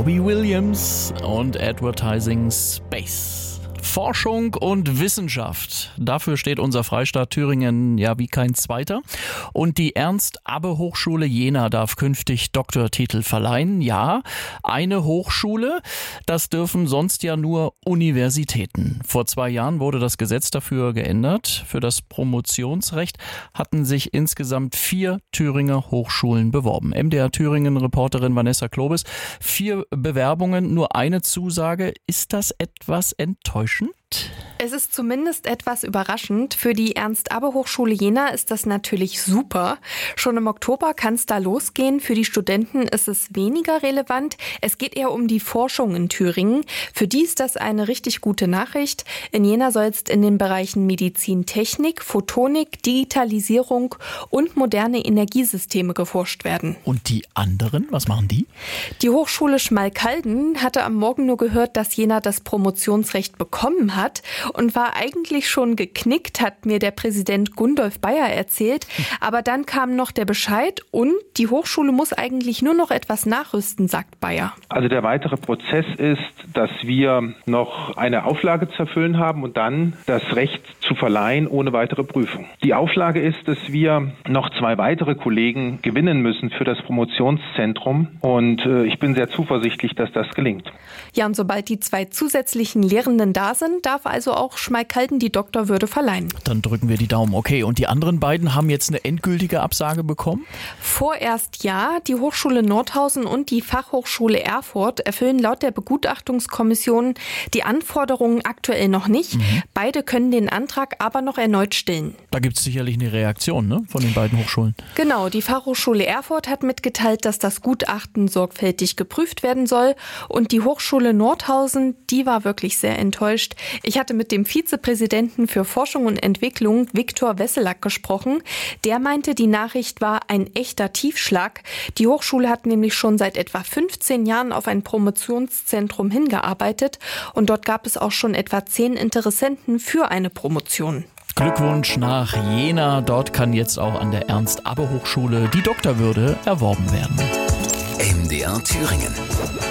Robbie Williams und Advertising Space. Forschung und Wissenschaft. Dafür steht unser Freistaat Thüringen ja wie kein zweiter. Und die Ernst-Abbe-Hochschule Jena darf künftig Doktortitel verleihen. Ja, eine Hochschule. Das dürfen sonst ja nur Universitäten. Vor 2 Jahren wurde das Gesetz dafür geändert. Für das Promotionsrecht hatten sich insgesamt 4 Thüringer Hochschulen beworben. MDR Thüringen-Reporterin Vanessa Klobes. 4 Bewerbungen, nur eine Zusage. Ist das etwas enttäuschend? Es ist zumindest etwas überraschend. Für die Ernst-Abbe-Hochschule Jena ist das natürlich super. Schon im Oktober kann es da losgehen. Für die Studenten ist es weniger relevant. Es geht eher um die Forschung in Thüringen. Für die ist das eine richtig gute Nachricht. In Jena soll es in den Bereichen Medizin, Technik, Photonik, Digitalisierung und moderne Energiesysteme geforscht werden. Und die anderen, was machen die? Die Hochschule Schmalkalden hatte am Morgen nur gehört, dass Jena das Promotionsrecht bekommen hat und war eigentlich schon geknickt, hat mir der Präsident Gundolf Bayer erzählt. Aber dann kam noch der Bescheid und die Hochschule muss eigentlich nur noch etwas nachrüsten, sagt Bayer. Also der weitere Prozess ist, dass wir noch eine Auflage zu erfüllen haben und dann das Recht zu verleihen ohne weitere Prüfung. Die Auflage ist, dass wir noch 2 weitere Kollegen gewinnen müssen für das Promotionszentrum und ich bin sehr zuversichtlich, dass das gelingt. Ja, und sobald die 2 zusätzlichen Lehrenden da sind, darf also auch Schmalkalden die Doktorwürde verleihen. Dann drücken wir die Daumen. Okay, und die anderen beiden haben jetzt eine endgültige Absage bekommen? Vorerst ja. Die Hochschule Nordhausen und die Fachhochschule Erfurt erfüllen laut der Begutachtungskommission die Anforderungen aktuell noch nicht. Beide können den Antrag aber noch erneut stellen. Da gibt es sicherlich eine Reaktion, ne, von den beiden Hochschulen. Genau, die Fachhochschule Erfurt hat mitgeteilt, dass das Gutachten sorgfältig geprüft werden soll. Und die Hochschule Nordhausen, die war wirklich sehr enttäuscht. Ich hatte mit dem Vizepräsidenten für Forschung und Entwicklung, Viktor Wesselack, gesprochen. Der meinte, die Nachricht war ein echter Tiefschlag. Die Hochschule hat nämlich schon seit etwa 15 Jahren auf ein Promotionszentrum hingearbeitet. Und dort gab es auch schon etwa 10 Interessenten für eine Promotion. Glückwunsch nach Jena. Dort kann jetzt auch an der Ernst-Abbe-Hochschule die Doktorwürde erworben werden. MDR Thüringen.